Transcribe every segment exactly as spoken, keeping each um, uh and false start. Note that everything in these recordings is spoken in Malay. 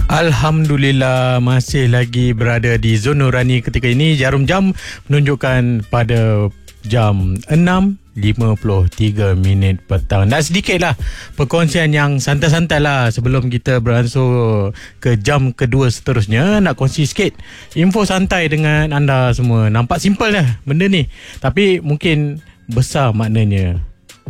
Alhamdulillah masih lagi berada di Zon Nurani ketika ini. Jarum jam menunjukkan pada jam enam lima puluh tiga minit petang. Dan sedikitlah perkongsian yang santai-santai lah sebelum kita beransur ke jam kedua seterusnya. Nak kongsi sikit info santai dengan anda semua. Nampak simple dah benda ni, tapi mungkin besar maknanya.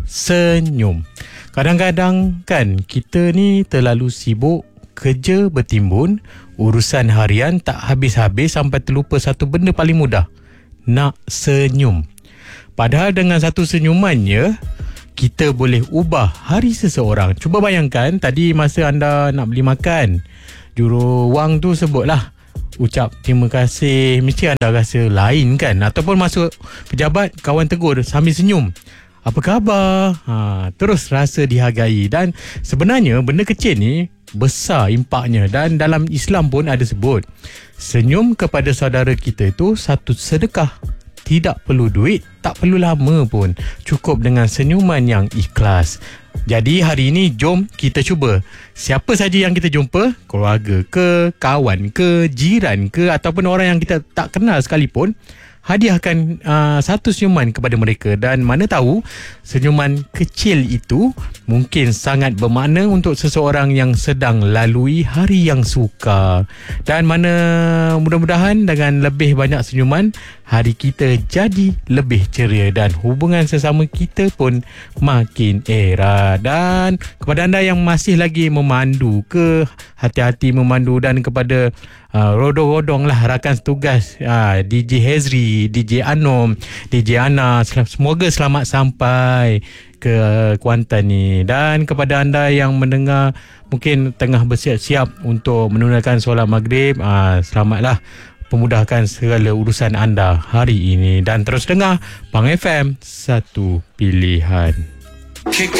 Senyum. Kadang-kadang kan kita ni terlalu sibuk, kerja bertimbun, urusan harian tak habis-habis sampai terlupa satu benda paling mudah. Nak senyum. Padahal dengan satu senyumannya, kita boleh ubah hari seseorang. Cuba bayangkan tadi masa anda nak beli makan, jurumawang tu sebutlah ucap terima kasih, mesti anda rasa lain kan? Ataupun masuk pejabat, kawan tegur sambil senyum, apa khabar? Ha, terus rasa dihargai. Dan sebenarnya benda kecil ni besar impaknya. Dan dalam Islam pun ada sebut, senyum kepada saudara kita itu satu sedekah. Tidak perlu duit, tak perlu lama pun, cukup dengan senyuman yang ikhlas. Jadi hari ini jom kita cuba. Siapa saja yang kita jumpa, keluarga ke, kawan ke, jiran ke, ataupun orang yang kita tak kenal sekalipun, hadiahkan uh, satu senyuman kepada mereka. Dan mana tahu senyuman kecil itu mungkin sangat bermakna untuk seseorang yang sedang lalui hari yang sukar. Dan mana mudah-mudahan dengan lebih banyak senyuman, hari kita jadi lebih ceria dan hubungan sesama kita pun makin erat. Dan kepada anda yang masih lagi memandu ke, hati-hati memandu. Dan kepada uh, rodong-rodong lah rakan setugas, uh, D J Hezri, D J Anom, D J Ana, semoga selamat sampai ke Kuantan ni. Dan kepada anda yang mendengar mungkin tengah bersiap-siap untuk menunaikan solat maghrib, uh, selamatlah, pemudahkan segala urusan anda hari ini. Dan terus dengar Pang F M, satu pilihan.